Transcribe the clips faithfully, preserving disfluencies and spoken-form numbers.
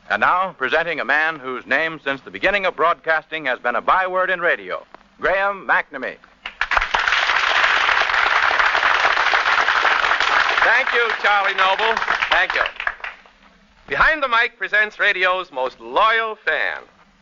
And now, presenting a man whose name since the beginning of broadcasting has been a byword in radio, Graham McNamee. Thank you, Charlie Noble. Thank you. Behind the Mic presents radio's most loyal fan.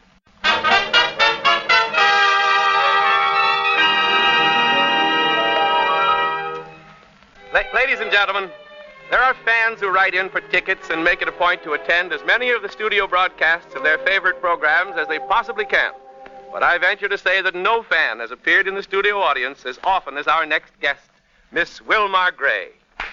La- ladies and gentlemen, there are fans who write in for tickets and make it a point to attend as many of the studio broadcasts of their favorite programs as they possibly can. But I venture to say that no fan has appeared in the studio audience as often as our next guest, Miss Wilmar Gray.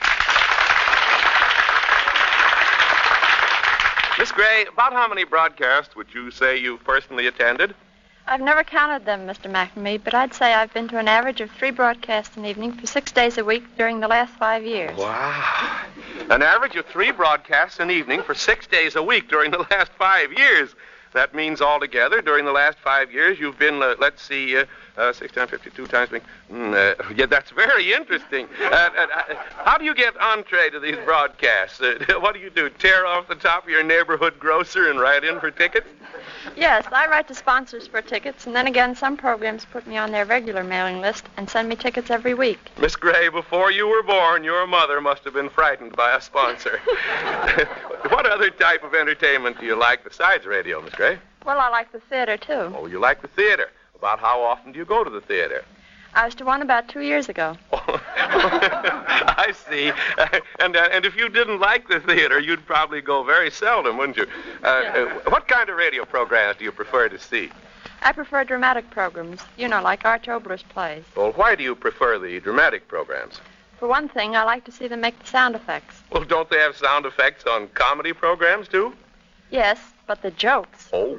Miss Gray, about how many broadcasts would you say you've personally attended? I've never counted them, Mister McNamee, but I'd say I've been to an average of three broadcasts an evening for six days a week during the last five years. Wow. An average of three broadcasts an evening for six days a week during the last five years. That means altogether, during the last five years, you've been, uh, let's see, uh, uh, six times fifty-two times... Mm, uh, yeah, that's very interesting. Uh, uh, uh, how do you get entree to these broadcasts? Uh, what do you do, tear off the top of your neighborhood grocer and write in for tickets? Yes, I write to sponsors for tickets, and then again, some programs put me on their regular mailing list and send me tickets every week. Miss Gray, before you were born, your mother must have been frightened by a sponsor. What other type of entertainment do you like besides radio, Miss Gray? Well, I like the theater, too. Oh, you like the theater. About how often do you go to the theater? I was to one about two years ago. I see. Uh, and uh, and if you didn't like the theater, you'd probably go very seldom, wouldn't you? Uh, Yeah. uh, what kind of radio programs do you prefer to see? I prefer dramatic programs, you know, like Arch Obler's plays. Well, why do you prefer the dramatic programs? For one thing, I like to see them make the sound effects. Well, don't they have sound effects on comedy programs, too? Yes, but the jokes. Oh.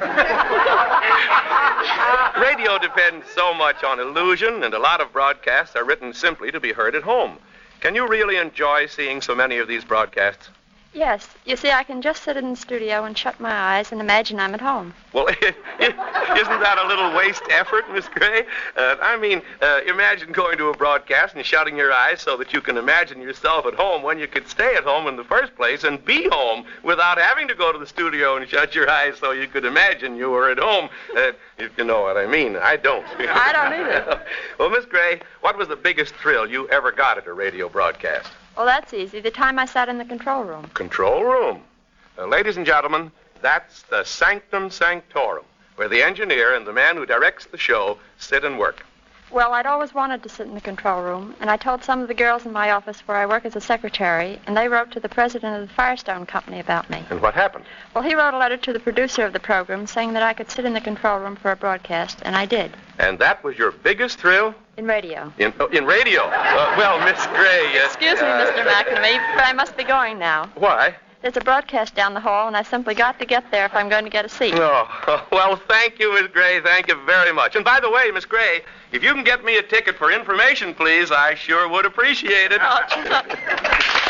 Radio depends so much on illusion, and a lot of broadcasts are written simply to be heard at home. Can you really enjoy seeing so many of these broadcasts? Yes, you see, I can just sit in the studio and shut my eyes and imagine I'm at home. Well, isn't that a little waste effort, Miss Gray? Uh, I mean, uh, imagine going to a broadcast and shutting your eyes so that you can imagine yourself at home when you could stay at home in the first place and be home without having to go to the studio and shut your eyes so you could imagine you were at home. Uh, if you know what I mean. I don't. I don't either. Well, Miss Gray, what was the biggest thrill you ever got at a radio broadcast? Well, that's easy. The time I sat in the control room. Control room. Uh, ladies and gentlemen, that's the sanctum sanctorum, where the engineer and the man who directs the show sit and work. Well, I'd always wanted to sit in the control room, and I told some of the girls in my office where I work as a secretary, and they wrote to the president of the Firestone Company about me. And what happened? Well, he wrote a letter to the producer of the program saying that I could sit in the control room for a broadcast, and I did. And that was your biggest thrill? In radio. In, oh, in radio? Uh, well, Miss Gray... Uh, Excuse me, uh, Mister McNamee, but I must be going now. Why? There's a broadcast down the hall, and I simply got to get there if I'm going to get a seat. Oh, well, thank you, Miss Gray. Thank you very much. And by the way, Miss Gray, if you can get me a ticket for information, please, I sure would appreciate it. Oh,